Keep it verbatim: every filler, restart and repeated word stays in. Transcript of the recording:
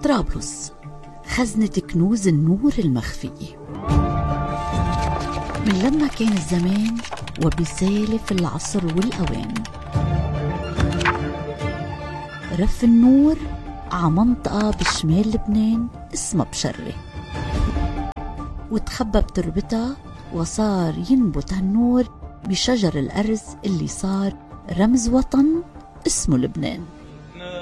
طرابلس خزنة كنوز النور المخفية. من لما كان الزمان وبسالف العصر والأوان، رف النور ع منطقة بشمال لبنان اسمها بشرة، وتخبى بتربتها وصار ينبت هالنور بشجر الأرز اللي صار رمز وطن اسمه لبنان.